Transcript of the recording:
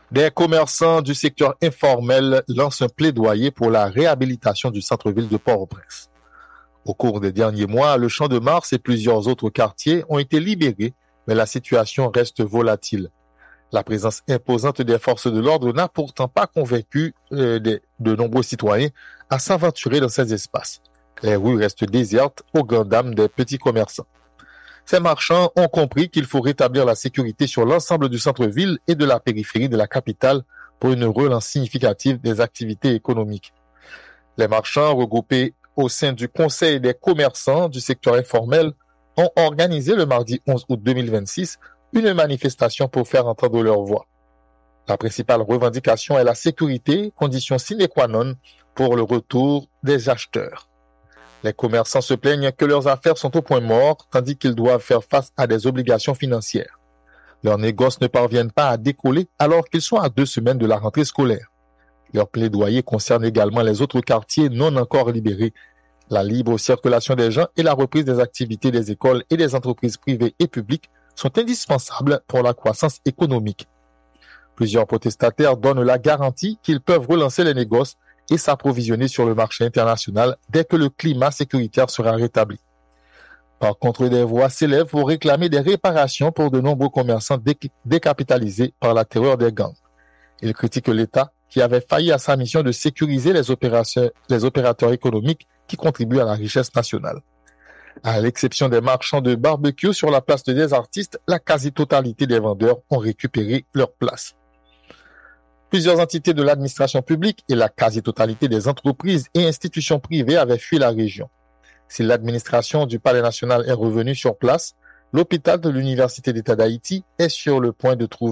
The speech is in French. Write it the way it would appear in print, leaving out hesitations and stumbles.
Des commerçants du secteur informel lancent un plaidoyer pour la réhabilitation du centre-ville de Port-au-Prince. Au cours des derniers mois, le Champ de Mars et plusieurs autres quartiers ont été libérés, mais la situation reste volatile. La présence imposante des forces de l'ordre n'a pourtant pas convaincu de nombreux citoyens à s'aventurer dans ces espaces. Les rues restent désertes aux grandes dames des petits commerçants. Ces marchands ont compris qu'il faut rétablir la sécurité sur l'ensemble du centre-ville et de la périphérie de la capitale pour une relance significative des activités économiques. Les marchands, regroupés au sein du Conseil des commerçants du secteur informel, ont organisé le mardi 11 août 2026 une manifestation pour faire entendre leur voix. La principale revendication est la sécurité, condition sine qua non pour le retour des acheteurs. Les commerçants se plaignent que leurs affaires sont au point mort, tandis qu'ils doivent faire face à des obligations financières. Leurs négoces ne parviennent pas à décoller alors qu'ils sont à 2 semaines de la rentrée scolaire. Leur plaidoyer concerne également les autres quartiers non encore libérés, la libre circulation des gens et la reprise des activités des écoles et des entreprises privées et publiques sont indispensables pour la croissance économique. Plusieurs protestataires donnent la garantie qu'ils peuvent relancer les négoces et s'approvisionner sur le marché international dès que le climat sécuritaire sera rétabli. Par contre, des voix s'élèvent pour réclamer des réparations pour de nombreux commerçants décapitalisés par la terreur des gangs. Ils critiquent l'État qui avait failli à sa mission de sécuriser les opérateurs économiques qui contribuent à la richesse nationale. À l'exception des marchands de barbecue sur la place des artistes, la quasi-totalité des vendeurs ont récupéré leur place. Plusieurs entités de l'administration publique et la quasi-totalité des entreprises et institutions privées avaient fui la région. Si l'administration du Palais national est revenue sur place, l'hôpital de l'Université d'État d'Haïti est sur le point de trouver